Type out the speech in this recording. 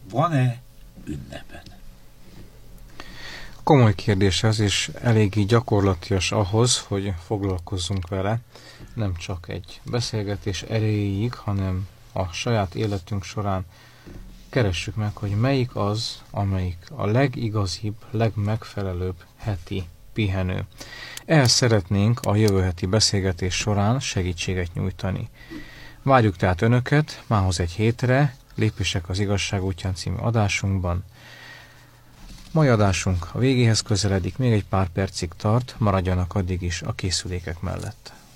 van-e ünnepen? Komoly kérdés ez, és eléggé gyakorlatias ahhoz, hogy foglalkozzunk vele, nem csak egy beszélgetés erejéig, hanem a saját életünk során keressük meg, hogy melyik az, amelyik a legigazibb, legmegfelelőbb heti pihenő. Ehhez szeretnénk a jövő heti beszélgetés során segítséget nyújtani. Várjuk tehát Önöket mához egy hétre, Lépések az igazság útján című adásunkban. Mai adásunk a végéhez közeledik, még egy pár percig tart, maradjanak addig is a készülékek mellett.